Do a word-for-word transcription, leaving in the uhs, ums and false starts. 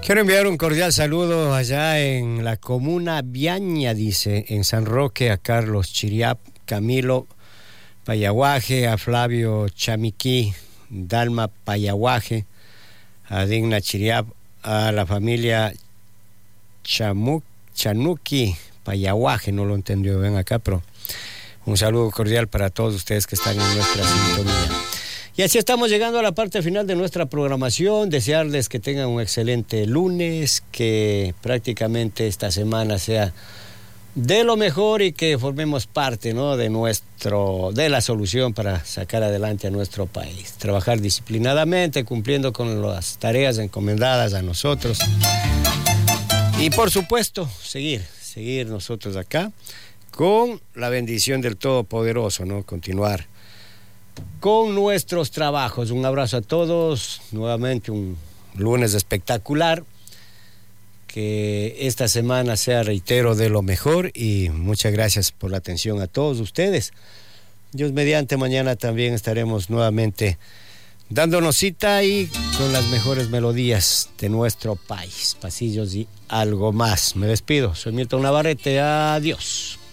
Quiero enviar un cordial saludo allá en la comuna Viaña, dice, en San Roque, a Carlos Chiriap, Camilo Payaguaje, a Flavio Chamiquí, Dalma Payaguaje, a Digna Chiriap, a la familia Chamuc, Chanuki Payaguaje, no lo entendió bien acá, pero un saludo cordial para todos ustedes que están en nuestra sintonía. Y así estamos llegando a la parte final de nuestra programación. Desearles que tengan un excelente lunes, que prácticamente esta semana sea de lo mejor y que formemos parte, ¿no?, de nuestro, de la solución para sacar adelante a nuestro país. Trabajar disciplinadamente, cumpliendo con las tareas encomendadas a nosotros. Y por supuesto, seguir, seguir nosotros acá con la bendición del Todopoderoso, ¿no? Continuar con nuestros trabajos. Un abrazo a todos, nuevamente un lunes espectacular, que esta semana sea, reitero, de lo mejor, y muchas gracias por la atención a todos ustedes. Dios mediante, mañana también estaremos nuevamente dándonos cita y con las mejores melodías de nuestro país, pasillos y algo más. Me despido, soy Milton Navarrete, adiós.